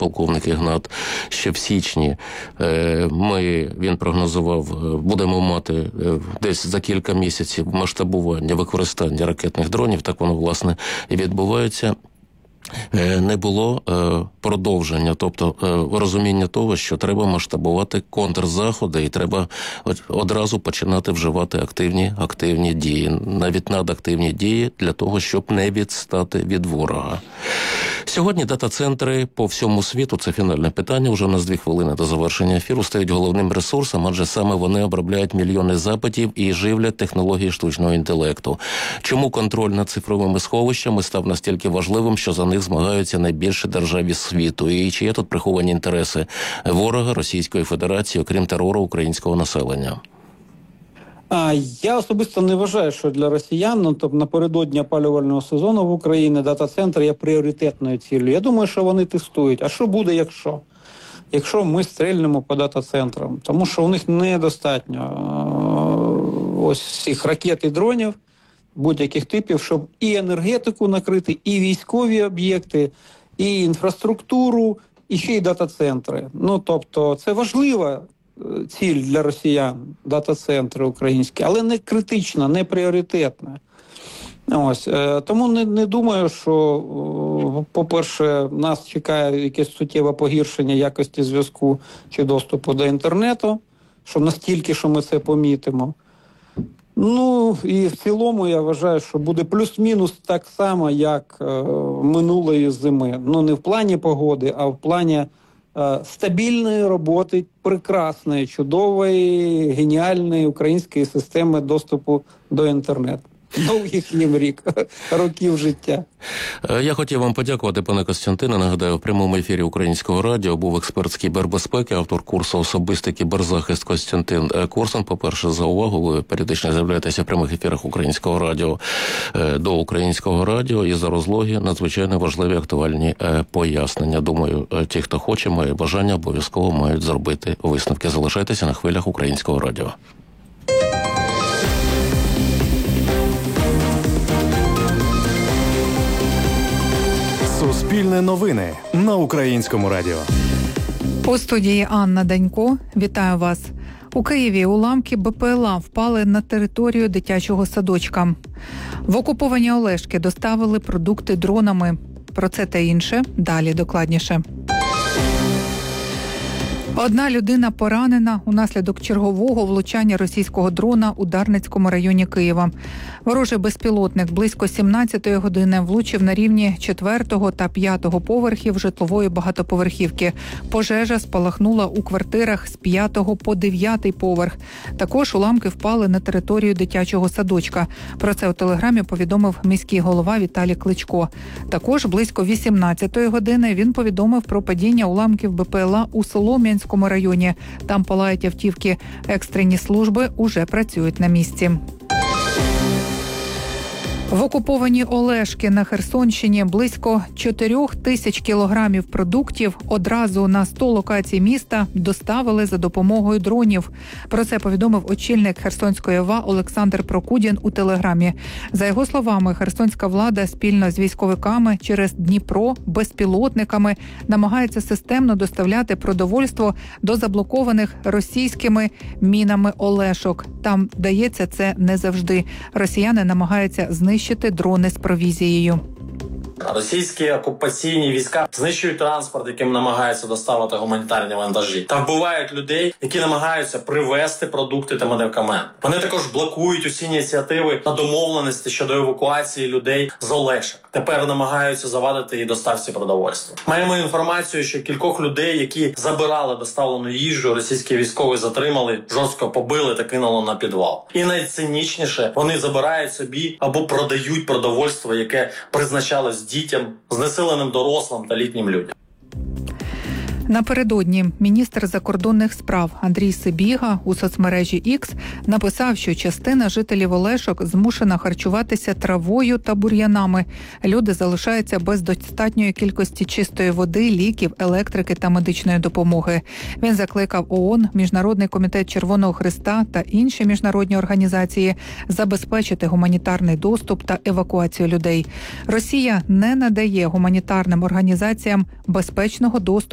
полковник Ігнат, ще в січні він прогнозував, будемо мати десь за кілька місяців масштабування використання ракетних дронів, так воно, власне, і відбувається. Не було продовження, тобто розуміння того, що треба масштабувати контрзаходи і треба одразу починати вживати активні дії, навіть надактивні дії для того, щоб не відстати від ворога. Сьогодні дата-центри по всьому світу, це фінальне питання, вже у нас 2 хвилини до завершення ефіру, стають головним ресурсом, адже саме вони обробляють мільйони запитів і живлять технології штучного інтелекту. Чому контроль над цифровими сховищами став настільки важливим, що за них змагаються найбільші держави світу? І чи є тут приховані інтереси ворога Російської Федерації, окрім терору українського населення? Я особисто не вважаю, що для росіян, тобто напередодні опалювального сезону в Україні дата-центр є пріоритетною ціллю. Я думаю, що вони тестують. А що буде, якщо? Якщо ми стрельнемо по дата-центрам? Тому що у них недостатньо ось всіх ракет і дронів будь-яких типів, щоб і енергетику накрити, і військові об'єкти, і інфраструктуру, і ще й дата-центри. Тобто це важлива ціль для росіян, дата-центри українські, але не критична, не пріоритетна. Тому не думаю, що, по-перше, нас чекає якесь суттєве погіршення якості зв'язку чи доступу до інтернету, що настільки, що ми це помітимо. І в цілому я вважаю, що буде плюс-мінус так само, як минулої зими. Не в плані погоди, а в плані стабільної роботи, прекрасної, чудової, геніальної української системи доступу до інтернету. Довгих їм років життя. Я хотів вам подякувати, пане Костянтине. Нагадаю, в прямому ефірі Українського радіо був експерт з кібербезпеки, автор курсу «Особистий кіберзахист» Костянтин Корсун. По-перше, за увагу. Ви періодично з'являєтеся в прямих ефірах Українського радіо до Українського радіо. І за розлоги надзвичайно важливі актуальні пояснення. Думаю, ті, хто хоче, має бажання, обов'язково мають зробити висновки. Залишайтеся на хвилях Українського радіо. Суспільне новини на Українському радіо. У студії Анна Данько. Вітаю вас. У Києві уламки БПЛА впали на територію дитячого садочка. В окуповані Олешки доставили продукти дронами. Про це та інше далі докладніше. Одна людина поранена унаслідок чергового влучання російського дрона у Дарницькому районі Києва. Ворожий безпілотник близько 17-ї години влучив на рівні 4-го та 5-го поверхів житлової багатоповерхівки. Пожежа спалахнула у квартирах з 5-го по 9-й поверх. Також уламки впали на територію дитячого садочка. Про це у телеграмі повідомив міський голова Віталій Кличко. Також близько 18-ї години він повідомив про падіння уламків БПЛА у Солом'янському районі. Там палають автівки. Екстрені служби уже працюють на місці. В окуповані Олешки на Херсонщині близько 4 тисяч кілограмів продуктів одразу на 100 локацій міста доставили за допомогою дронів. Про це повідомив очільник Херсонської ОВА Олександр Прокудін у телеграмі. За його словами, херсонська влада спільно з військовиками через Дніпро безпілотниками намагається системно доставляти продовольство до заблокованих російськими мінами Олешок. Там вдається це не завжди. Росіяни намагаються знищити дрони з провізією. Російські окупаційні війська знищують транспорт, яким намагаються доставити гуманітарні вантажі. Та вбивають людей, які намагаються привезти продукти та медикаменти. Вони також блокують усі ініціативи на домовленості щодо евакуації людей з Олешок. Тепер намагаються завадити і доставці продовольства. Маємо інформацію, що кількох людей, які забирали доставлену їжу, російські військові затримали, жорстко побили та кинули на підвал. І найцинічніше, вони забирають собі або продають продовольство, яке призначалось дітям, знесиленим дорослим та літнім людям. Напередодні міністр закордонних справ Андрій Сибіга у соцмережі X написав, що частина жителів Олешок змушена харчуватися травою та бур'янами. Люди залишаються без достатньої кількості чистої води, ліків, електрики та медичної допомоги. Він закликав ООН, Міжнародний комітет Червоного Хреста та інші міжнародні організації забезпечити гуманітарний доступ та евакуацію людей. Росія не надає гуманітарним організаціям безпечного доступу